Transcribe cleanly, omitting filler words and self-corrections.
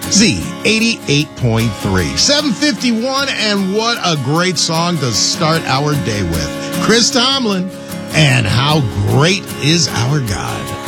Z88.3. 751, and what a great song to start our day with. Chris Tomlin, and How Great Is Our God.